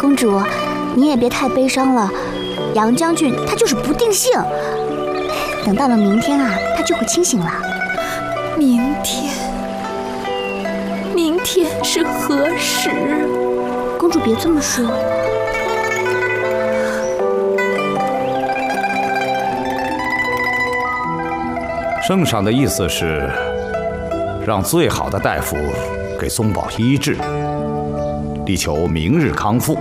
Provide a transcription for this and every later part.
公主，你也别太悲伤了。杨将军他就是不定性，等到了明天啊，他就会清醒了。 明天是何时？ 公主别这么说。 圣上的意思是，让最好的大夫给宗保医治，力求明日康复。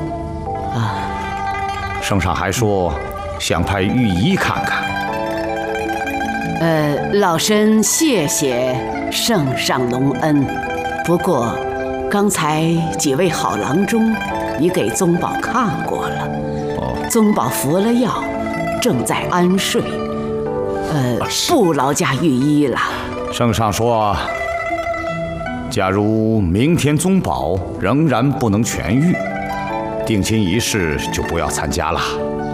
圣上还说，想派御医看看。 老身谢谢圣上隆恩。不过，刚才几位好郎中已给宗保看过了。宗保服了药，正在安睡。不劳驾御医了。 圣上说，假如明天宗保仍然不能痊愈，定亲仪式就不要参加了。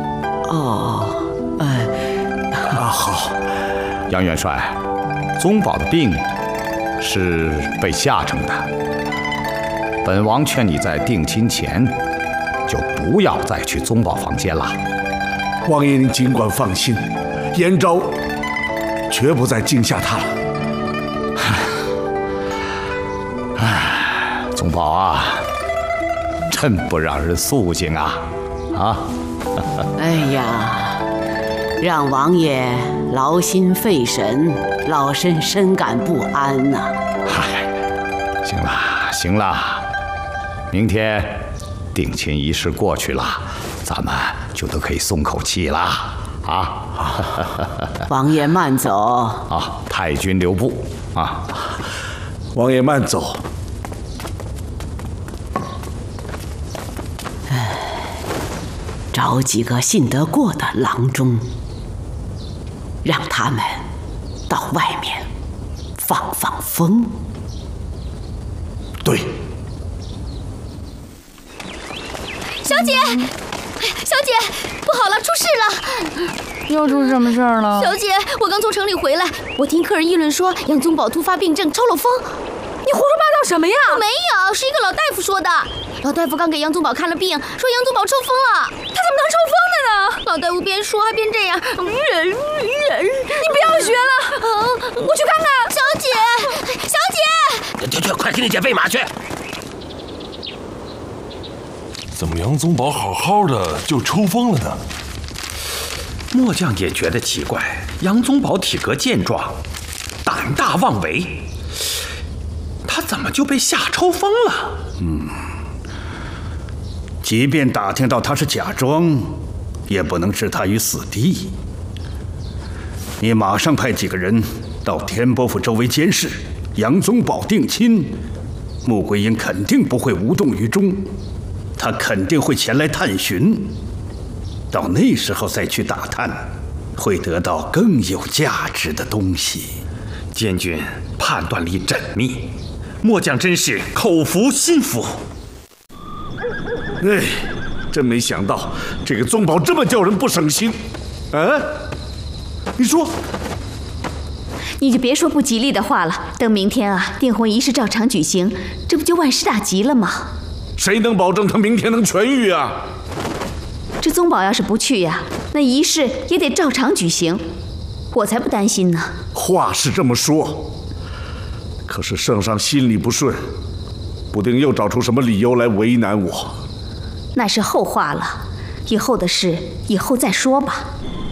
好。 杨元帅，宗保的病是被吓成的。本王劝你在定亲前，就不要再去宗保房间了。 王爷您尽管放心，延昭绝不再惊吓他了。 宗保啊，真不让人肃静啊！ 哎呀，让王爷劳心费神，老身深感不安呐。 行了，明天定亲仪式过去了，咱们就都可以松口气了啊！ 王爷慢走太君留步啊！ 王爷慢走。 找几个信得过的郎中，让他们到外面放放风。 对。 小姐，不好了，出事了！ 又出什么事儿了？ 小姐，我刚从城里回来，我听客人议论说杨宗保突发病症，抽了风。 你胡说八道什么呀？ 我没有，是一个老大夫说的。老大夫刚给杨宗保看了病，说杨宗保抽风了。 他怎么能抽风的呢？ 老大夫边说还边这样。你不要学了，我去看看。 小姐， 去，快给你减肥马去！ 怎么杨宗保好好的就抽风了呢？ 末将也觉得奇怪，杨宗保体格健壮，胆大妄为，他怎么就被吓抽风了？ 即便打听到他是假装，也不能置他于死地。你马上派几个人到天波府周围监视，杨宗保定亲，穆桂英肯定不会无动于衷，他肯定会前来探寻。到那时候再去打探，会得到更有价值的东西。 监军判断力缜密，末将真是口服心服。 真没想到这个宗保这么叫人不省心。你说， 你就别说不吉利的话了。等明天啊，订婚仪式照常举行，这不就万事大吉了吗？ 谁能保证他明天能痊愈啊？ 这宗保要是不去呀，那仪式也得照常举行，我才不担心呢。 话是这么说，可是圣上心里不顺，不定又找出什么理由来为难我。 那是后话了，以后的事以后再说吧。